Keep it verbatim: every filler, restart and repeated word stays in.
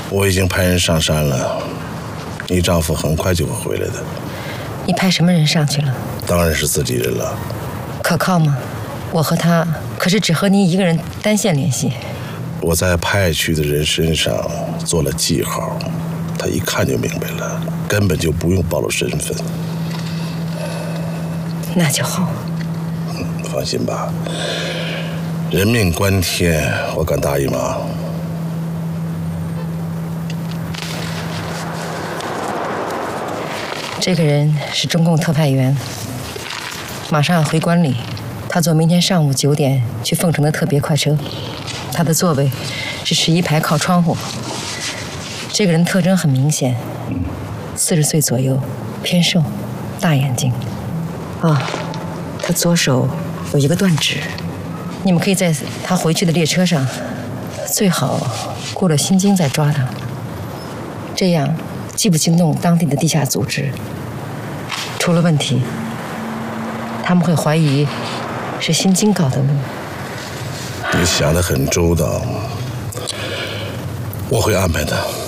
我已经派人上山了，你丈夫很快就会回来的。 你派什么人上去了？ 当然是自己人了。 可靠吗？我和他可是只和您一个人单线联系。 我在派去的人身上做了记号，他一看就明白了，根本就不用暴露身份。 那就好。 嗯，放心吧，人命关天，我敢答应吗？ 这个人是中共特派员，马上要回关里。他坐明天上午九点去凤城的特别快车，他的座位是十一排靠窗户。这个人特征很明显，四十岁左右，偏瘦，大眼睛。啊，他左手有一个断指。你们可以在他回去的列车上，最好过了新京再抓他，这样既不惊动当地的地下组织，出了问题，他们会怀疑是新京搞的路。 你想得很周到，我会安排的。